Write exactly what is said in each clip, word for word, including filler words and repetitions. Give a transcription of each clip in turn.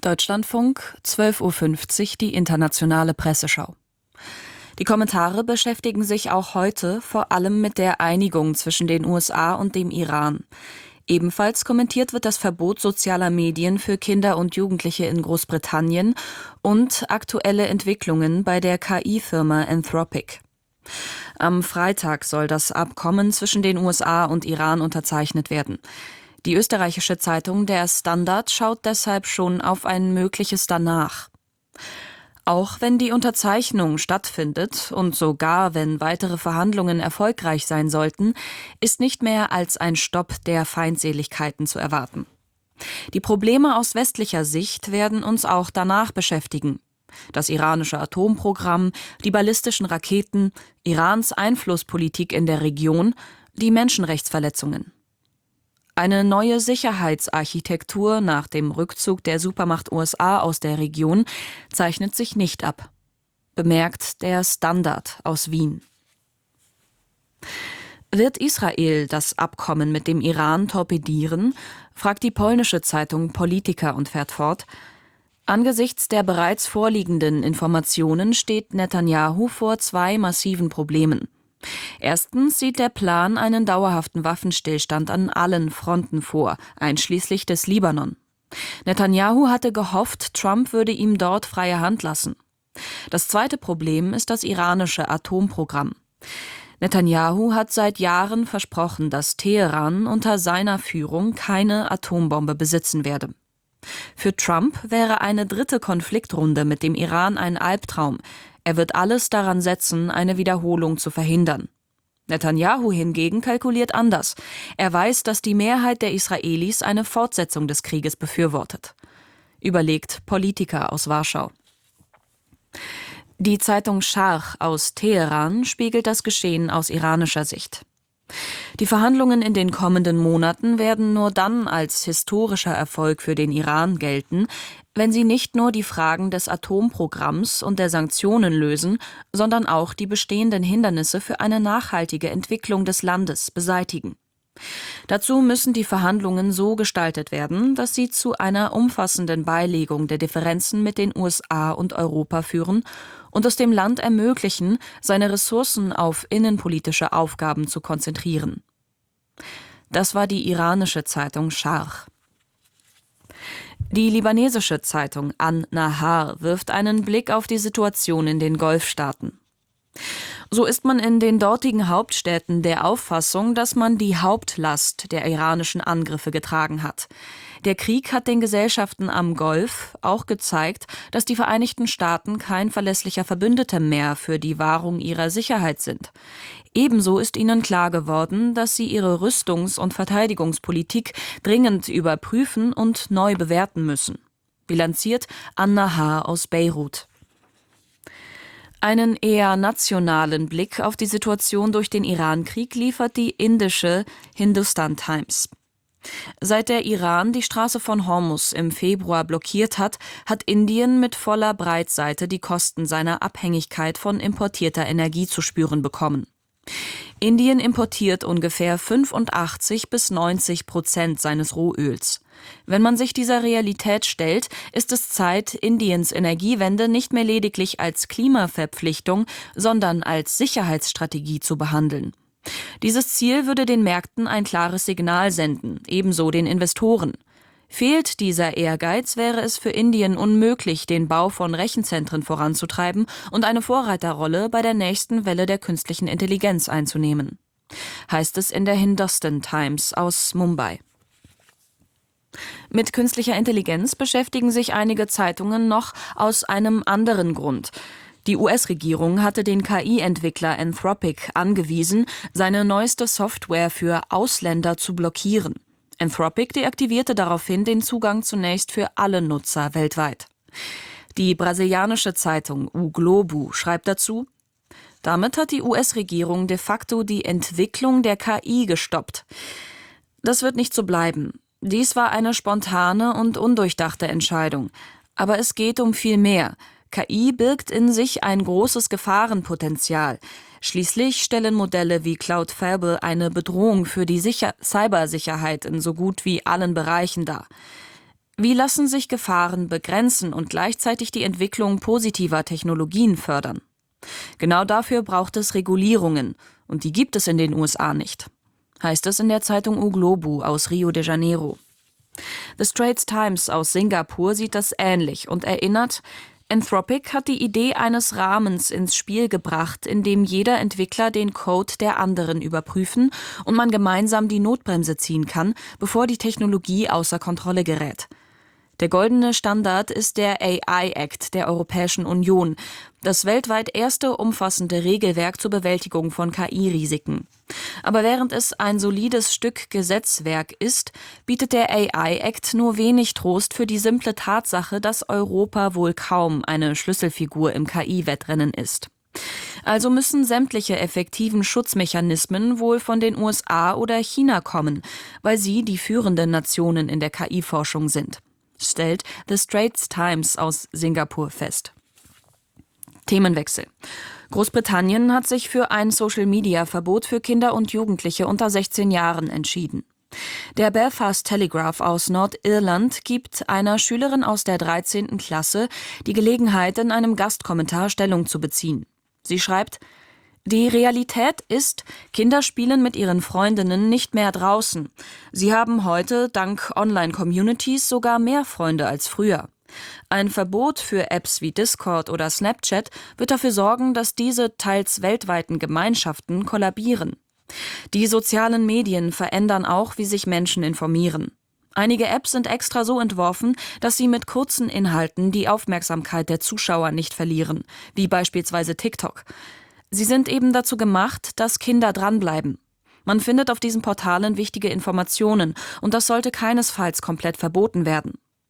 Deutschlandfunk, zwölf Uhr fünfzig, die internationale Presseschau. Die Kommentare beschäftigen sich auch heute vor allem mit der Einigung zwischen den U S A und dem Iran. Ebenfalls kommentiert wird das Verbot sozialer Medien für Kinder und Jugendliche in Großbritannien und aktuelle Entwicklungen bei der K I-Firma Anthropic. Am Freitag soll das Abkommen zwischen den U S A und Iran unterzeichnet werden. Die österreichische Zeitung Der Standard schaut deshalb schon auf ein mögliches Danach. Auch wenn die Unterzeichnung stattfindet und sogar wenn weitere Verhandlungen erfolgreich sein sollten, ist nicht mehr als ein Stopp der Feindseligkeiten zu erwarten. Die Probleme aus westlicher Sicht werden uns auch danach beschäftigen. Das iranische Atomprogramm, die ballistischen Raketen, Irans Einflusspolitik in der Region, die Menschenrechtsverletzungen. Eine neue Sicherheitsarchitektur nach dem Rückzug der Supermacht U S A aus der Region zeichnet sich nicht ab, bemerkt der Standard aus Wien. Wird Israel das Abkommen mit dem Iran torpedieren, fragt die polnische Zeitung Polityka und fährt fort: Angesichts der bereits vorliegenden Informationen steht Netanjahu vor zwei massiven Problemen. Erstens sieht der Plan einen dauerhaften Waffenstillstand an allen Fronten vor, einschließlich des Libanon. Netanjahu hatte gehofft, Trump würde ihm dort freie Hand lassen. Das zweite Problem ist das iranische Atomprogramm. Netanjahu hat seit Jahren versprochen, dass Teheran unter seiner Führung keine Atombombe besitzen werde. Für Trump wäre eine dritte Konfliktrunde mit dem Iran ein Albtraum. Er wird alles daran setzen, eine Wiederholung zu verhindern. Netanjahu hingegen kalkuliert anders. Er weiß, dass die Mehrheit der Israelis eine Fortsetzung des Krieges befürwortet. Überlegt Polityka aus Warschau. Die Zeitung Scharch aus Teheran spiegelt das Geschehen aus iranischer Sicht. Die Verhandlungen in den kommenden Monaten werden nur dann als historischer Erfolg für den Iran gelten, wenn sie nicht nur die Fragen des Atomprogramms und der Sanktionen lösen, sondern auch die bestehenden Hindernisse für eine nachhaltige Entwicklung des Landes beseitigen. Dazu müssen die Verhandlungen so gestaltet werden, dass sie zu einer umfassenden Beilegung der Differenzen mit den U S A und Europa führen und es dem Land ermöglichen, seine Ressourcen auf innenpolitische Aufgaben zu konzentrieren. Das war die iranische Zeitung Scharch. Die libanesische Zeitung An-Nahar wirft einen Blick auf die Situation in den Golfstaaten. So ist man in den dortigen Hauptstädten der Auffassung, dass man die Hauptlast der iranischen Angriffe getragen hat. Der Krieg hat den Gesellschaften am Golf auch gezeigt, dass die Vereinigten Staaten kein verlässlicher Verbündeter mehr für die Wahrung ihrer Sicherheit sind. Ebenso ist ihnen klar geworden, dass sie ihre Rüstungs- und Verteidigungspolitik dringend überprüfen und neu bewerten müssen. Bilanziert An-Nahar aus Beirut. Einen eher nationalen Blick auf die Situation durch den Iran-Krieg liefert die indische Hindustan Times. Seit der Iran die Straße von Hormuz im Februar blockiert hat, hat Indien mit voller Breitseite die Kosten seiner Abhängigkeit von importierter Energie zu spüren bekommen. Indien importiert ungefähr fünfundachtzig bis neunzig Prozent seines Rohöls. Wenn man sich dieser Realität stellt, ist es Zeit, Indiens Energiewende nicht mehr lediglich als Klimaverpflichtung, sondern als Sicherheitsstrategie zu behandeln. Dieses Ziel würde den Märkten ein klares Signal senden, ebenso den Investoren. Fehlt dieser Ehrgeiz, wäre es für Indien unmöglich, den Bau von Rechenzentren voranzutreiben und eine Vorreiterrolle bei der nächsten Welle der künstlichen Intelligenz einzunehmen. Heißt es in der Hindustan Times aus Mumbai. Mit künstlicher Intelligenz beschäftigen sich einige Zeitungen noch aus einem anderen Grund. Die U S-Regierung hatte den K I-Entwickler Anthropic angewiesen, seine neueste Software für Ausländer zu blockieren. Anthropic deaktivierte daraufhin den Zugang zunächst für alle Nutzer weltweit. Die brasilianische Zeitung O Globo schreibt dazu: Damit hat die U S-Regierung de facto die Entwicklung der K I gestoppt. Das wird nicht so bleiben. Dies war eine spontane und undurchdachte Entscheidung. Aber es geht um viel mehr. K I birgt in sich ein großes Gefahrenpotenzial. Schließlich stellen Modelle wie Cloudfable eine Bedrohung für die Sicher- Cybersicherheit in so gut wie allen Bereichen dar. Wie lassen sich Gefahren begrenzen und gleichzeitig die Entwicklung positiver Technologien fördern? Genau dafür braucht es Regulierungen, und die gibt es in den U S A nicht, heißt es in der Zeitung O Globo aus Rio de Janeiro. The Straits Times aus Singapur sieht das ähnlich und erinnert, Anthropic hat die Idee eines Rahmens ins Spiel gebracht, in dem jeder Entwickler den Code der anderen überprüfen und man gemeinsam die Notbremse ziehen kann, bevor die Technologie außer Kontrolle gerät. Der goldene Standard ist der A I Act der Europäischen Union, das weltweit erste umfassende Regelwerk zur Bewältigung von K I-Risiken. Aber während es ein solides Stück Gesetzwerk ist, bietet der A I Act nur wenig Trost für die simple Tatsache, dass Europa wohl kaum eine Schlüsselfigur im K I-Wettrennen ist. Also müssen sämtliche effektiven Schutzmechanismen wohl von den U S A oder China kommen, weil sie die führenden Nationen in der K I-Forschung sind, stellt The Straits Times aus Singapur fest. Themenwechsel. Großbritannien hat sich für ein Social-Media-Verbot für Kinder und Jugendliche unter sechzehn Jahren entschieden. Der Belfast Telegraph aus Nordirland gibt einer Schülerin aus der dreizehnten Klasse die Gelegenheit, in einem Gastkommentar Stellung zu beziehen. Sie schreibt: Die Realität ist, Kinder spielen mit ihren Freundinnen nicht mehr draußen. Sie haben heute dank Online-Communities sogar mehr Freunde als früher. Ein Verbot für Apps wie Discord oder Snapchat wird dafür sorgen, dass diese teils weltweiten Gemeinschaften kollabieren. Die sozialen Medien verändern auch, wie sich Menschen informieren. Einige Apps sind extra so entworfen, dass sie mit kurzen Inhalten die Aufmerksamkeit der Zuschauer nicht verlieren, wie beispielsweise TikTok. Sie sind eben dazu gemacht, dass Kinder dranbleiben. Man findet auf diesen Portalen wichtige Informationen und das sollte keinesfalls komplett verboten werden.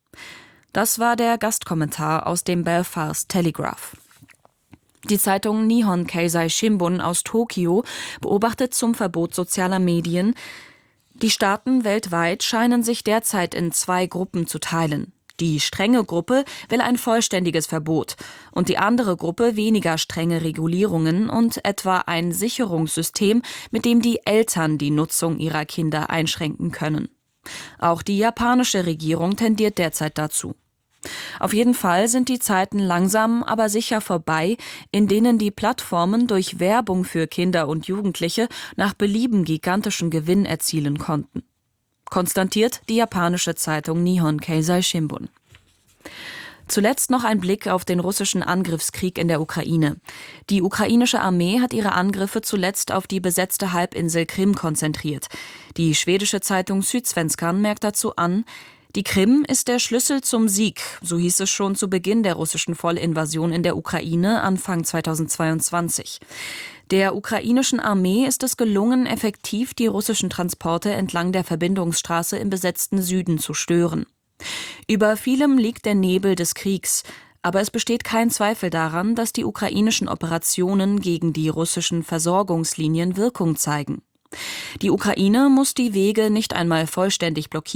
Das war der Gastkommentar aus dem Belfast Telegraph. Die Zeitung Nihon Keizai Shimbun aus Tokio beobachtet zum Verbot sozialer Medien: Die Staaten weltweit scheinen sich derzeit in zwei Gruppen zu teilen. Die strenge Gruppe will ein vollständiges Verbot und die andere Gruppe weniger strenge Regulierungen und etwa ein Sicherungssystem, mit dem die Eltern die Nutzung ihrer Kinder einschränken können. Auch die japanische Regierung tendiert derzeit dazu. Auf jeden Fall sind die Zeiten langsam, aber sicher vorbei, in denen die Plattformen durch Werbung für Kinder und Jugendliche nach Belieben gigantischen Gewinn erzielen konnten, konstatiert die japanische Zeitung Nihon Keizai Shimbun. Zuletzt noch ein Blick auf den russischen Angriffskrieg in der Ukraine. Die ukrainische Armee hat ihre Angriffe zuletzt auf die besetzte Halbinsel Krim konzentriert. Die schwedische Zeitung Sydsvenskan merkt dazu an: Die Krim ist der Schlüssel zum Sieg, so hieß es schon zu Beginn der russischen Vollinvasion in der Ukraine Anfang zweitausendzweiundzwanzig. Der ukrainischen Armee ist es gelungen, effektiv die russischen Transporte entlang der Verbindungsstraße im besetzten Süden zu stören. Über vielem liegt der Nebel des Kriegs, aber es besteht kein Zweifel daran, dass die ukrainischen Operationen gegen die russischen Versorgungslinien Wirkung zeigen. Die Ukraine muss die Wege nicht einmal vollständig blockieren.